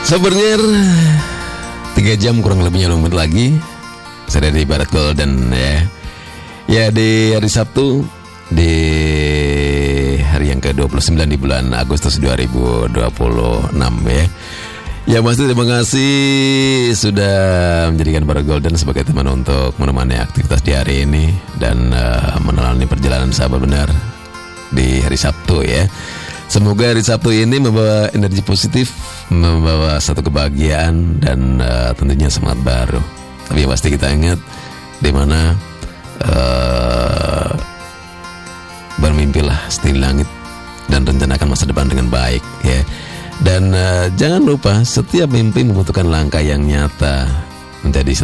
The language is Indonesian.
Sabarnya 3 jam kurang lebihnya menit lagi. Saya dari Barat Golden ya. Ya di hari Sabtu, di hari yang ke-29 di bulan Agustus 2026 ya. Ya pasti terima kasih sudah menjadikan Barat Golden sebagai teman untuk menemani aktivitas di hari ini dan meneladani perjalanan sahabat benar di hari Sabtu ya. Semoga hari Sabtu ini membawa energi positif, membawa satu kebahagiaan dan tentunya semangat baru. Tapi yang pasti kita ingat di mana bermimpilah setinggi langit dan rencanakan masa depan dengan baik ya. Dan jangan lupa setiap mimpi membutuhkan langkah yang nyata menjadi